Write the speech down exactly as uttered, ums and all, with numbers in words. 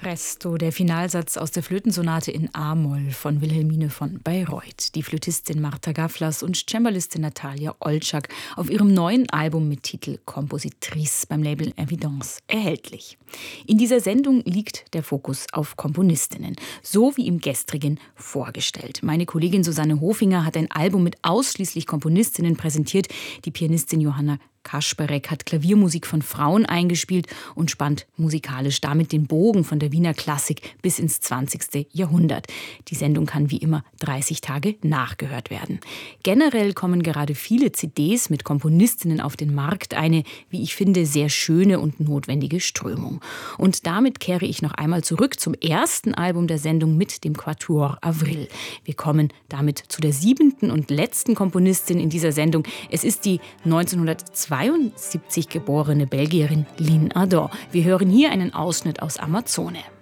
Presto, der Finalsatz aus der Flötensonate in A-Moll von Wilhelmine von Bayreuth. Die Flötistin Marta Gaflas und Cembalistin Natalia Olczak auf ihrem neuen Album mit Titel Compositrice beim Label Evidence erhältlich. In dieser Sendung liegt der Fokus auf Komponistinnen, so wie im gestrigen vorgestellt. Meine Kollegin Susanne Hofinger hat ein Album mit ausschließlich Komponistinnen präsentiert. Die Pianistin Johanna Kaspérek hat Klaviermusik von Frauen eingespielt und spannt musikalisch damit den Bogen von der Wiener Klassik bis ins zwanzigste Jahrhundert. Die Sendung kann wie immer dreißig Tage nachgehört werden. Generell kommen gerade viele C Ds mit Komponistinnen auf den Markt, eine, wie ich finde, sehr schöne und notwendige Strömung. Und damit kehre ich noch einmal zurück zum ersten Album der Sendung mit dem Quatuor Avril. Wir kommen damit zu der siebenten und letzten Komponistin in dieser Sendung. Es ist die neunzehnhundertzweiundsiebzig geborene Belgierin Lynne Adam. Wir hören hier einen Ausschnitt aus Amazone.